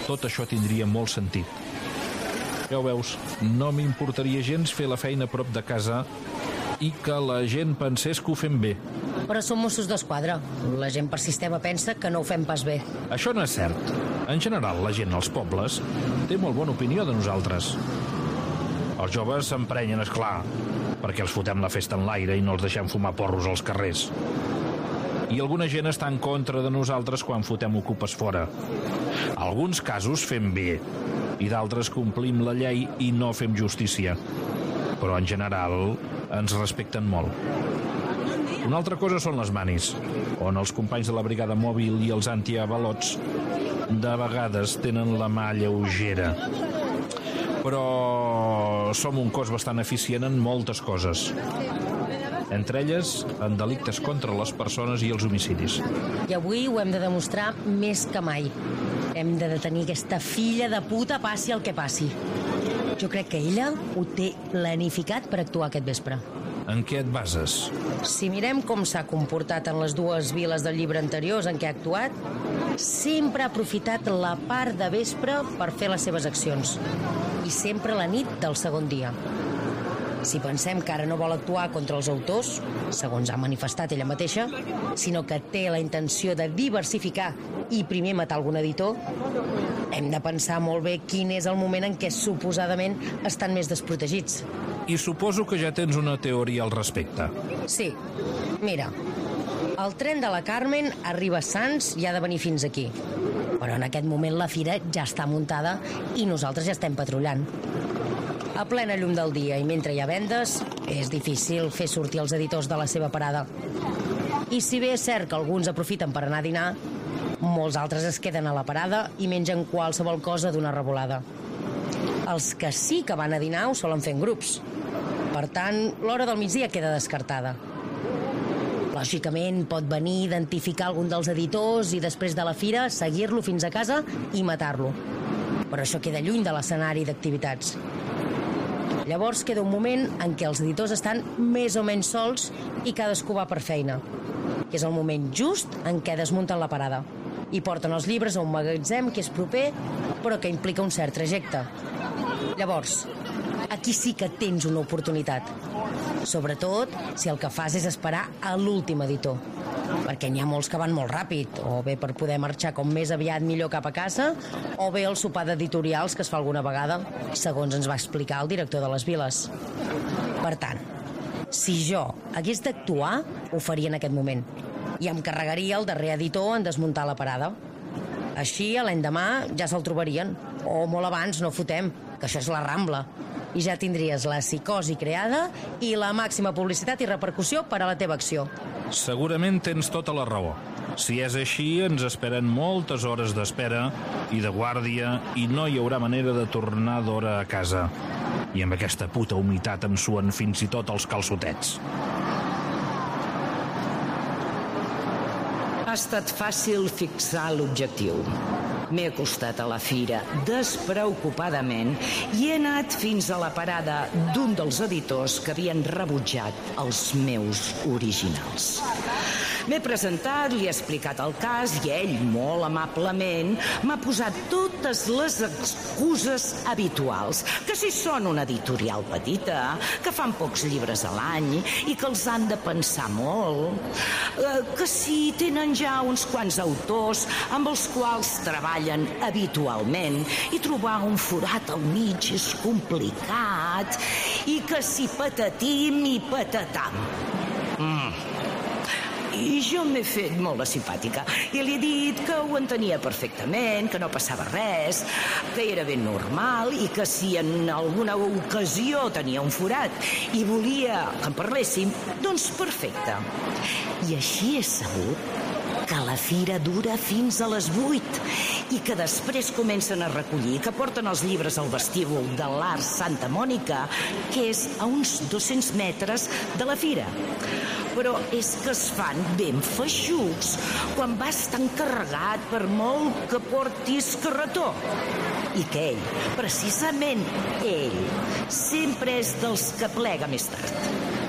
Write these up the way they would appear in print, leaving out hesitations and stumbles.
tot això tindria molt sentit. Ja ho veus, no m'importaria gens fer la feina a prop de casa i que la gent pensés que ho fem bé. Però som Mossos d'Esquadra. La gent per sistema pensa que no ho fem pas bé. Això no és cert. En general, la gent als pobles té molt bona opinió de nosaltres. Els joves s'emprenyen, esclar, perquè els fotem la festa en l'aire i no els deixem fumar porros als carrers. I alguna gent està en contra de nosaltres quan fotem ocupes fora. Alguns casos fem bé i d'altres complim la llei i no fem justícia. Però en general ens respecten molt. Una altra cosa són les manis, on els companys de la brigada mòbil i els antiavalots de vegades tenen la mà lleugera. Però som un cos bastant eficient en moltes coses. Entre elles, en delictes contra les persones i els homicidis. I avui ho hem de demostrar més que mai. Hem de detenir aquesta filla de puta, passi el que passi. Jo crec que ella ho té planificat per actuar aquest vespre. En què et bases? Si mirem com s'ha comportat en les dues viles del llibre anteriors en què ha actuat, sempre ha aprofitat la part de vespre per fer les seves accions. I sempre la nit del segon dia. Si pensem que ara no vol actuar contra els autors, segons ha manifestat ella mateixa, sinó que té la intenció de diversificar i primer matar algun editor, hem de pensar molt bé quin és el moment en què suposadament estan més desprotegits. I suposo que ja tens una teoria al respecte. Sí. Mira, el tren de la Carmen arriba a Sants i ha de venir fins aquí. Però en aquest moment la fira ja està muntada i nosaltres ja estem patrullant. A plena llum del dia i mentre hi ha vendes, és difícil fer sortir els editors de la seva parada. I si bé és cert que alguns aprofiten per anar a dinar, molts altres es queden a la parada i mengen qualsevol cosa d'una revolada. Els que sí que van a dinar ho solen fer en grups. Per tant, l'hora del migdia queda descartada. Lògicament, pot venir, identificar algun dels editors i després de la fira seguir-lo fins a casa i matar-lo. Però això queda lluny de l'escenari d'activitats. Llavors queda un moment en què els editors estan més o menys sols i cadascú va per feina, que és el moment just en què desmunten la parada i porten els llibres a un magatzem que és proper però que implica un cert trajecte. Llavors, aquí sí que tens una oportunitat, sobretot si el que fas és esperar a l'últim editor, perquè n'hi ha molts que van molt ràpid, o bé per poder marxar com més aviat millor cap a casa, o bé el sopar d'editorials que es fa alguna vegada, segons ens va explicar el director de les viles. Per tant, si jo hagués d'actuar, ho faria en aquest moment, i em carregaria el darrer editor en desmuntar la parada. Així, a l'endemà ja se'l trobarien, o molt abans, no fotem, que això és la Rambla, i ja tindries la psicosi creada i la màxima publicitat i repercussió per a la teva acció. Segurament tens tota la raó. Si és així, ens esperen moltes hores d'espera i de guàrdia i no hi haurà manera de tornar d'hora a casa. I amb aquesta puta humitat em suen fins i tot els calçotets. Ha estat fàcil fixar l'objectiu. M'he acostat a la fira despreocupadament i he anat fins a la parada d'un dels editors que havien rebutjat els meus originals. M'he presentat, li he explicat el cas i ell, molt amablement, m'ha posat totes les excuses habituals, que si són una editorial petita, que fan pocs llibres a l'any i que els han de pensar molt, que si tenen ja uns quants autors amb els quals treballen habitualment i trobar un forat al mig és complicat i que si patatim i patatam. I jo m'he fet molt la simpàtica i li he dit que ho entenia perfectament, que no passava res, que era ben normal i que si en alguna ocasió tenia un forat i volia que en parléssim, doncs perfecte. I així he sabut que la fira dura fins a les 8 i que després comencen a recollir, que porten els llibres al vestíbul de l'Art Santa Mònica, que és a uns 200 metres de la fira. Però és que es fan ben feixucs quan vas tan carregat per molt que portis carretó. I que ell, precisament ell, sempre és dels que plega més tard.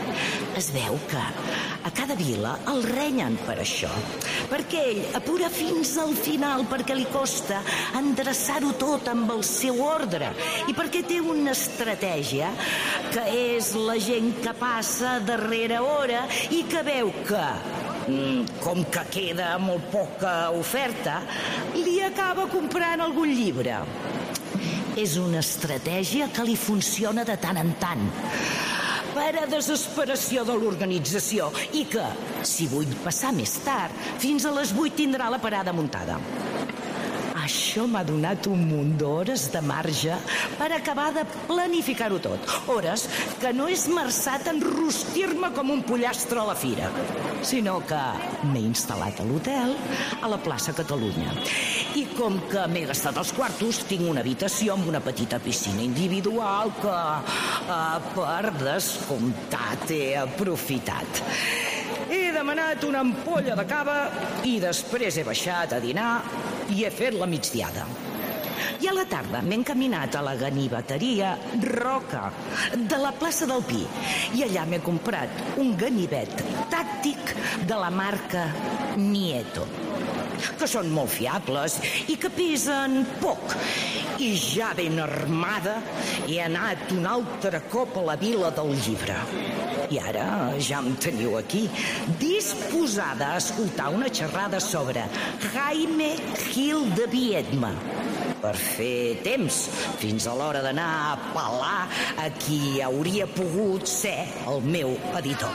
Es veu que a cada vila el renyen per això, perquè ell apura fins al final, perquè li costa endreçar-ho tot amb el seu ordre i perquè té una estratègia que és la gent que passa darrere hora i que veu que, com que queda molt poca oferta, li acaba comprant algun llibre. És una estratègia que li funciona de tant en tant, per a desesperació de l'organització, i que, si vull passar més tard, fins a les 8 tindrà la parada muntada. Això m'ha donat un munt d'hores de marge per acabar de planificar-ho tot. Hores que no he esmerçat en rostir-me com un pollastre a la fira, sinó que m'he instal·lat a l'hotel a la plaça Catalunya. I com que m'he gastat els quartos, tinc una habitació amb una petita piscina individual que, per descomptat, he aprofitat. He demanat una ampolla de cava i després he baixat a dinar i he fet la migdiada. I a la tarda m'he encaminat a la ganiveteria Roca de la plaça del Pi i allà m'he comprat un ganivet tàctic de la marca Nieto, que són molt fiables i que pesen poc. I ja ben armada he anat un altre cop a la Vila del Llibre. I ara ja em teniu aquí, disposada a escoltar una xerrada sobre Jaime Gil de Biedma, per fer temps fins a l'hora d'anar a pelar a qui hauria pogut ser el meu editor.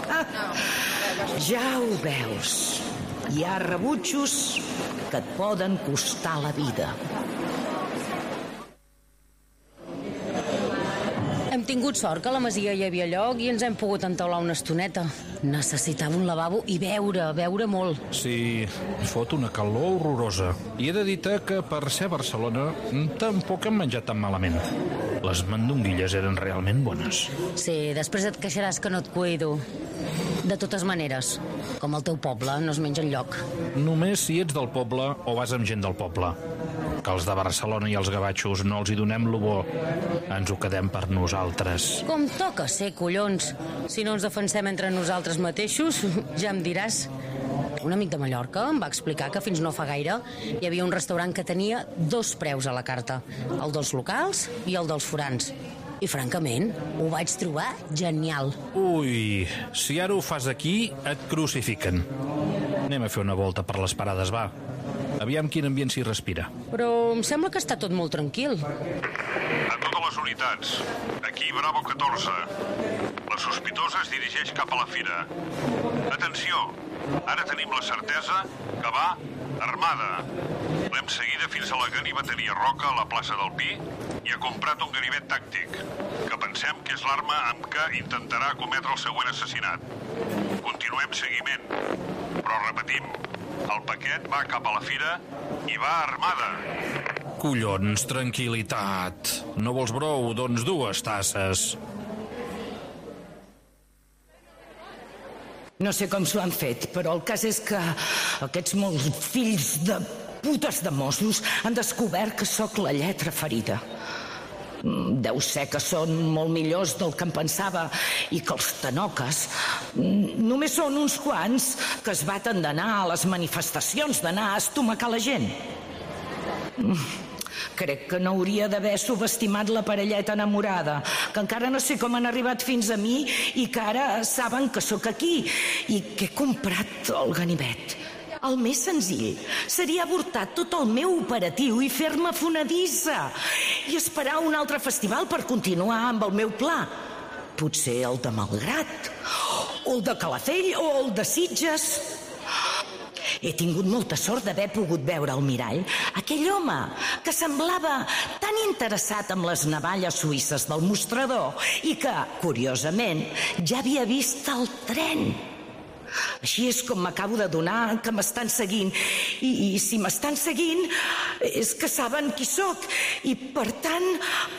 Ja ho veus, hi ha rebutjos que et poden costar la vida. Hem tingut sort que a la masia hi havia lloc i ens hem pogut entaular una estoneta. Necessitava un lavabo i beure molt. Sí, fot una calor horrorosa. I he de dir-te que per ser a Barcelona tampoc hem menjat tan malament. Les mandonguilles eren realment bones. Sí, després et queixaràs que no et cuido. De totes maneres, com el teu poble, no es menja enlloc. Només si ets del poble o vas amb gent del poble. Que els de Barcelona i els gavatxos no els hi donem lo bo. Ens ho quedem per nosaltres. Com toca ser, collons. Si no ens defensem entre nosaltres mateixos, ja em diràs. Un amic de Mallorca em va explicar que fins no fa gaire hi havia un restaurant que tenia 2 preus a la carta, el dels locals i el dels forans. I francament, ho vaig trobar genial. Ui, si ara ho fas aquí, et crucifiquen. Anem a fer una volta per les parades, va. Aviam quin ambient s'hi respira. Però em sembla que està tot molt tranquil. A totes les unitats. Aquí Bravo 14. La sospitosa es dirigeix cap a la fira. Atenció, ara tenim la certesa que va armada. L'hem seguida fins a la ganiveteria Roca a la plaça del Pi i ha comprat un ganivet tàctic, que pensem que és l'arma amb què intentarà cometre el següent assassinat. Continuem seguiment, però repetim, el paquet va cap a la fira i va armada. Collons, tranquil·litat. No vols brou? Doncs 2 tasses. No sé com s'ho han fet, però el cas és que aquests molts fills de putes de Mossos han descobert que sóc la lletra ferida. Deu ser que són molt millors del que em pensava i que els tanoques només són uns quants que es baten d'anar a les manifestacions, d'anar a estomacar la gent. Crec que no hauria d'haver subestimat la parelleta enamorada, que encara no sé com han arribat fins a mi i que ara saben que sóc aquí i que he comprat el ganivet. El més senzill seria avortar tot el meu operatiu i fer-me fonedissa i esperar un altre festival per continuar amb el meu pla. Potser el de Malgrat, o el de Calafell, o el de Sitges. He tingut molta sort d'haver pogut veure al mirall aquell home que semblava tan interessat amb les navalles suïsses del mostrador i que, curiosament, ja havia vist el tren. Així és com m'acabo d'adonar que m'estan seguint. I si m'estan seguint és que saben qui sóc. I per tant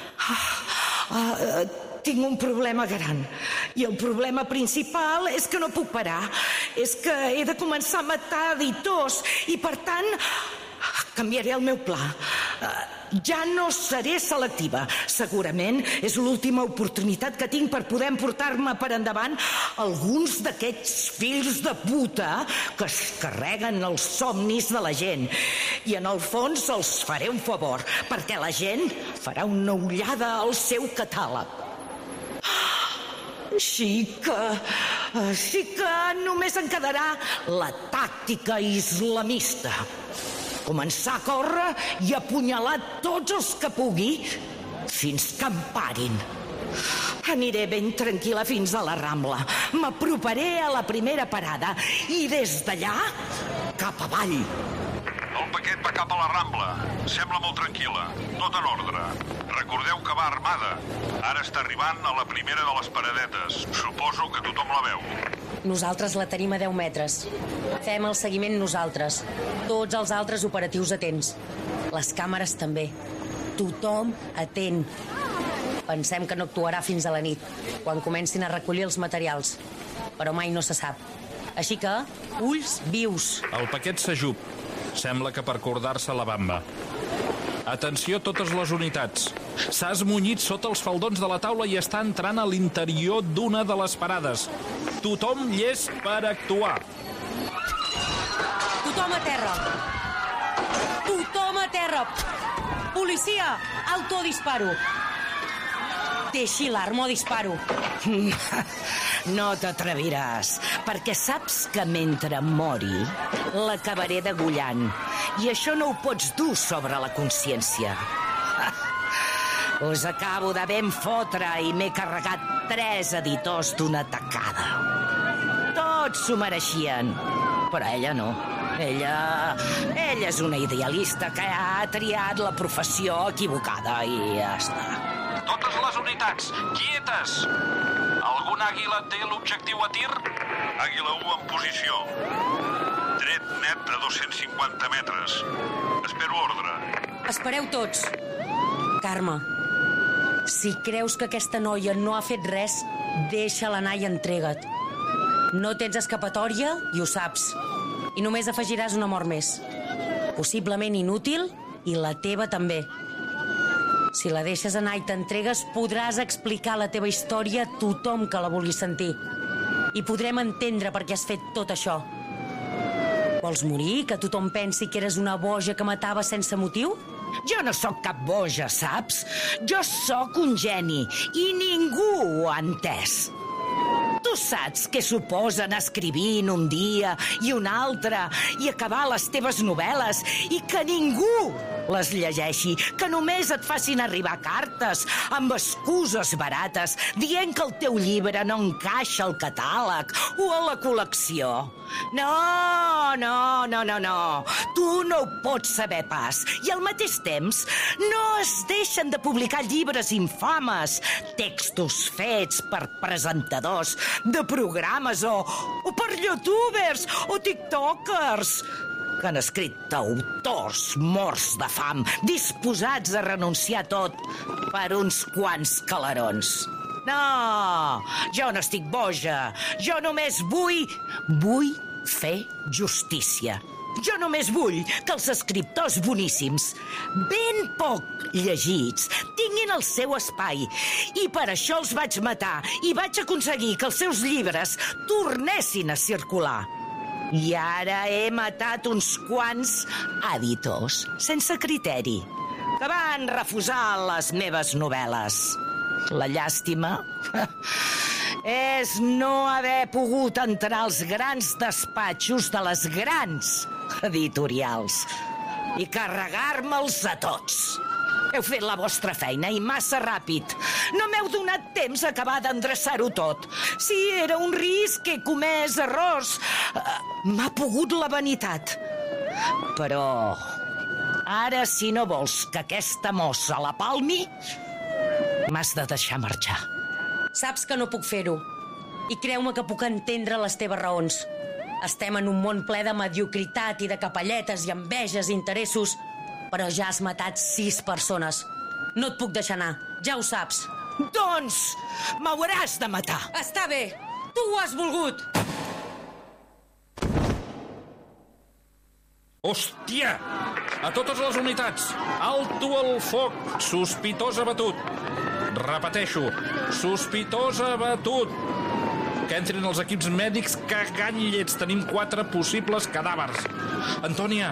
tinc un problema gran. I el problema principal és que no puc parar. És que he de començar a matar editors. I per tant canviaré el meu pla. Ja no seré selectiva. Segurament és l'última oportunitat que tinc per poder emportar-me per endavant alguns d'aquests fills de puta que es carreguen els somnis de la gent. I en el fons els faré un favor, perquè la gent farà una ullada al seu catàleg. Així que només en quedarà la tàctica islamista. Començar a córrer i apunyalar tots els que pugui fins que em parin. Aniré ben tranquil·la fins a la Rambla. M'aproparé a la primera parada i des d'allà cap avall. El paquet va cap a la Rambla. Sembla molt tranquil·la. Tot en ordre. Recordeu que va armada. Ara està arribant a la primera de les paradetes. Suposo que tothom la veu. Nosaltres la tenim a 10 metres. Fem el seguiment nosaltres. Tots els altres operatius atents. Les càmeres també. Tothom atent. Pensem que no actuarà fins a la nit, quan comencin a recollir els materials. Però mai no se sap. Així que, ulls vius. El paquet s'ajup. Sembla que per cordar-se la bamba. Atenció totes les unitats. S'ha esmunyit sota els faldons de la taula i està entrant a l'interior d'una de les parades. Tothom llest per actuar. Tothom a terra. Tothom a terra. Policia, alto disparo. Deixi l'arma o disparo. No t'atreviràs, perquè saps que mentre mori l'acabaré degollant. I això no ho pots dur sobre la consciència. Us acabo de ben fotre i m'he carregat 3 editors d'una tacada. Tots s'ho mereixien, però ella no. Ella és una idealista que ha triat la professió equivocada i ja està. Totes les unitats, quietes! Algun àguila té l'objectiu a tir? Àguila 1 en posició. Tret net a 250 metres. Espero ordre. Espereu tots. Carme, si creus que aquesta noia no ha fet res, deixa-la anar i entrega't. No tens escapatòria i ho saps. I només afegiràs una mort més. Possiblement inútil, i la teva també. Si la deixes anar i t'entregues, podràs explicar la teva història a tothom que la vulgui sentir. I podrem entendre per què has fet tot això. Vols morir? Que tothom pensi que eres una boja que matava sense motiu? Jo no sóc cap boja, saps? Jo sóc un geni i ningú ho ha entès. Tu saps què suposen escrivint un dia i un altre i acabar les teves novel·les i que ningú les llegeixi, que només et facin arribar cartes amb excuses barates dient que el teu llibre no encaixa al catàleg o a la col·lecció. No. Tu no ho pots saber pas. I al mateix temps no es deixen de publicar llibres infames, textos fets per presentadors de programes o per youtubers o tiktokers que han escrit autors morts de fam, disposats a renunciar a tot per uns quants calarons. No, jo no estic boja. Jo només vull fer justícia. Jo només vull que els escriptors boníssims, ben poc llegits, tinguin el seu espai. I per això els vaig matar i vaig aconseguir que els seus llibres tornessin a circular. I ara he matat uns quants editors, sense criteri, que van refusar les meves novel·les. La llàstima és no haver pogut entrar als grans despatxos de les grans editorials i carregar-me'ls a tots. Heu fet la vostra feina i massa ràpid. No m'heu donat temps a acabar d'endreçar-ho tot. Si era un risc, he comès errors. M'ha pogut la vanitat. Però ara, si no vols que aquesta mossa la palmi, m'has de deixar marxar. Saps que no puc fer-ho. I creu-me que puc entendre les teves raons. Estem en un món ple de mediocritat i de capelletes i enveges i interessos, però ja has matat 6 persones. No et puc deixar anar, ja ho saps. Doncs m'hauràs de matar. Està bé, tu ho has volgut. Hòstia! A totes les unitats, alto el foc, sospitós abatut. Repeteixo, sospitós abatut. Que entrin els equips mèdics cagant llets. Tenim 4 possibles cadàvers. Antònia,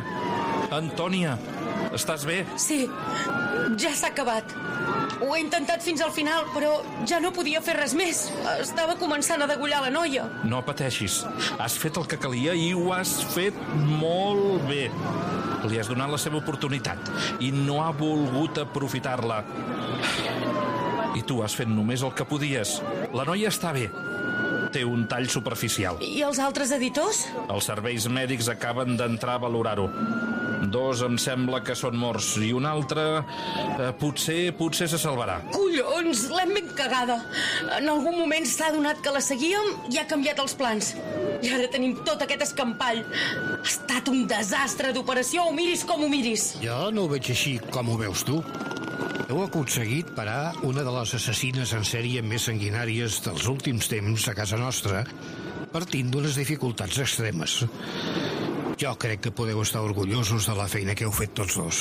estàs bé? Sí, ja s'ha acabat. Ho he intentat fins al final, però ja no podia fer res més. Estava començant a degollar la noia. No pateixis. Has fet el que calia i ho has fet molt bé. Li has donat la seva oportunitat i no ha volgut aprofitar-la. I tu has fet només el que podies. La noia està bé. Té un tall superficial. I els altres editors? Els serveis mèdics acaben d'entrar a valorar-ho. 2 em sembla que són morts i un altre potser se salvarà. Collons, l'hem ben cagada. En algun moment s'ha adonat que la seguíem i ha canviat els plans. I ara tenim tot aquest escampall. Ha estat un desastre d'operació, ho miris com ho miris. Jo no ho veig així com ho veus tu. Heu aconseguit parar una de les assassines en sèrie més sanguinàries dels últims temps a casa nostra, partint d'unes dificultats extremes. Jo crec que podeu estar orgullosos de la feina que heu fet tots dos.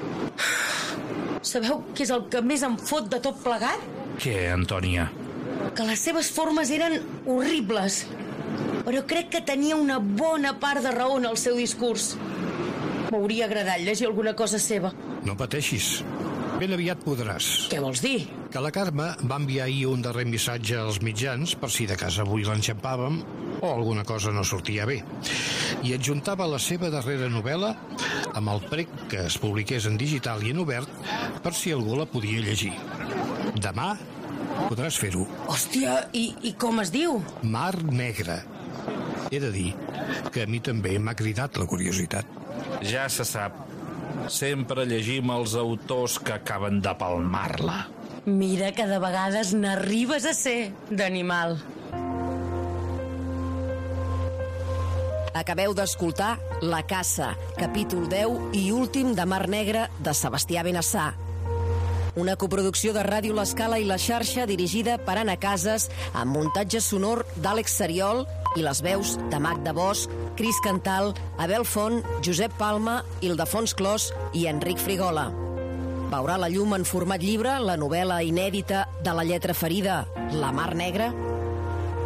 Sabeu què és el que més em fot de tot plegat? Què, Antònia? Que les seves formes eren horribles. Però crec que tenia una bona part de raó en el seu discurs. M'hauria agradat llegir alguna cosa seva. No pateixis. Ben aviat podràs. Què vols dir? Que la Carme va enviar ahir un darrer missatge als mitjans per si de casa avui l'enxampàvem o alguna cosa no sortia bé. I adjuntava la seva darrera novel·la amb el prec que es publiqués en digital i en obert per si algú la podia llegir. Demà podràs fer-ho. Hòstia, i com es diu? Mar Negra. He de dir que a mi també m'ha cridat la curiositat. Ja se sap. Sempre llegim els autors que acaben de palmar-la. Mira que de vegades n'arribes a ser d'animal. Acabeu d'escoltar La caça, capítol 10 i últim de Mar Negra de Sebastià Benassà. Una coproducció de Ràdio L'Escala i La Xarxa dirigida per Anna Casas amb muntatge sonor d'Àlex Seriol i les veus de Magda Bosch, Cris Cantal, Abel Font, Josep Palma, Ildefons Clos i Enric Frigola. Veurà la llum en format llibre la novel·la inèdita de La lletra ferida, La Mar Negra,